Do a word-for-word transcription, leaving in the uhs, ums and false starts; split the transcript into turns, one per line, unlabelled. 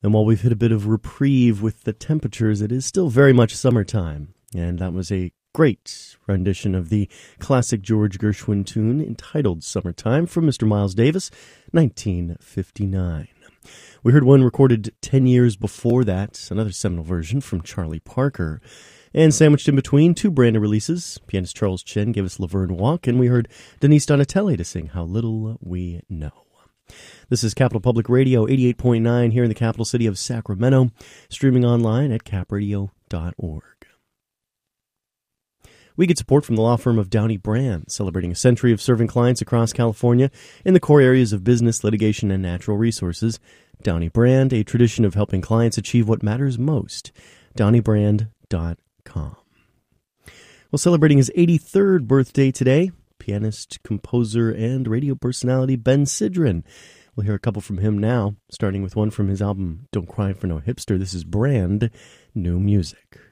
And while we've hit a bit of reprieve with the temperatures, it is still very much summertime. And that was a great rendition of the classic George Gershwin tune entitled Summertime from Mister Miles Davis, nineteen fifty-nine. We heard one recorded ten years before that, another seminal version from Charlie Parker. And sandwiched in between, two brand new releases. Pianist Charles Chen gave us Laverne Walk, and we heard Denise Donatelli to sing How Little We Know. This is Capital Public Radio, eighty-eight point nine here in the capital city of Sacramento, streaming online at cap radio dot org. We get support from the law firm of Downey Brand, celebrating a century of serving clients across California in the core areas of business, litigation, and natural resources. Downey Brand, a tradition of helping clients achieve what matters most. downey brand dot com. Well, celebrating his eighty-third birthday today, pianist, composer, and radio personality Ben Sidran. We'll hear a couple from him now, starting with one from his album Don't Cry for No Hipster. This is Brand New Music.